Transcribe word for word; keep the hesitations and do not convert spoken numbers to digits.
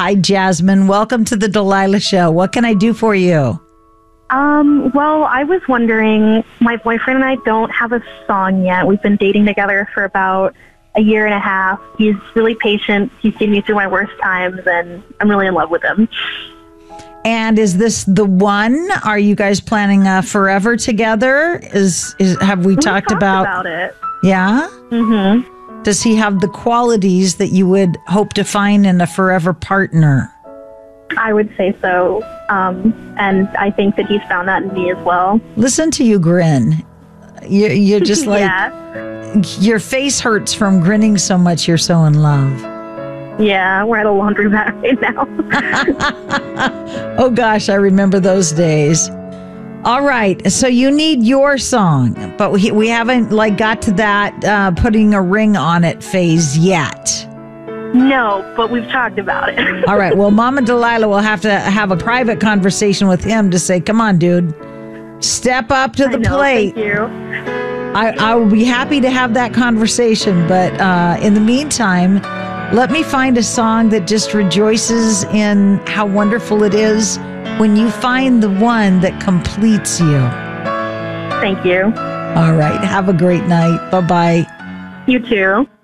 Hi, Jasmine. Welcome to the Delilah Show. What can I do for you? Um, well, I was wondering, my boyfriend and I don't have a song yet. We've been dating together for about a year and a half. He's really patient. He's seen me through my worst times, and I'm really in love with him. And is this the one? Are you guys planning uh, forever together? Is, is have we We talked, talked about, about it. Yeah? Mm-hmm. Does he have the qualities that you would hope to find in a forever partner? I would say so. Um, and I think that he's found that in me as well. Listen to you grin. You, you're just like, yeah. your face hurts from grinning so much. You're so in love. Yeah, we're at a laundromat right now. Oh, gosh, I remember those days. All right, so you need your song, but we, we haven't like got to that uh, putting a ring on it phase yet. No, but we've talked about it. All right, well, Mama Delilah will have to have a private conversation with him to say, come on, dude, step up to the I know, plate. Thank you. I, I will be happy to have that conversation, but uh, in the meantime, let me find a song that just rejoices in how wonderful it is when you find the one that completes you. Thank you. All right. Have a great night. Bye-bye. You too.